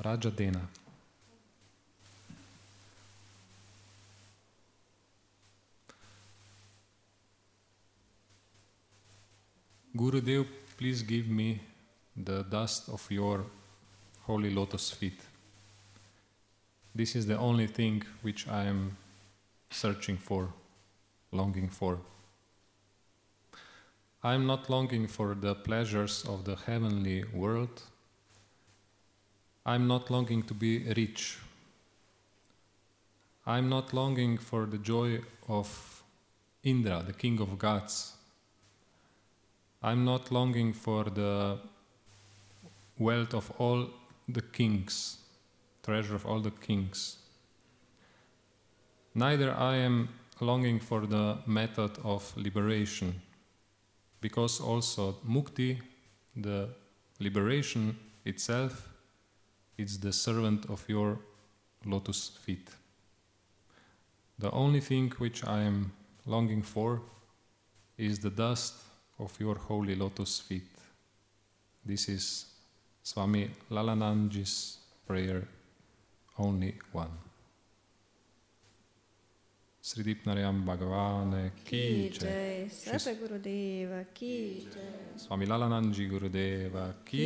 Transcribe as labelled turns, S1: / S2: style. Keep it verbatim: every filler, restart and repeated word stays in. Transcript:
S1: Rajadena. Gurudev, please give me the dust of your holy lotus feet. This is the only thing which I am searching for, longing for. I am not longing for the pleasures of the heavenly world. I am not longing to be rich. I am not longing for the joy of Indra, the king of gods. I am not longing for the wealth of all the kings, treasure of all the kings. Neither I am longing for the method of liberation, because also mukti, the liberation itself, is the servant of your lotus feet. The only thing which I am longing for is the dust of your holy lotus feet. This is Swami Lalananji's prayer, only one. Sridipnarayam Bhagavane ki jai.
S2: Sata Gurudeva ki jai.
S1: Swami Lalananji Gurudeva ki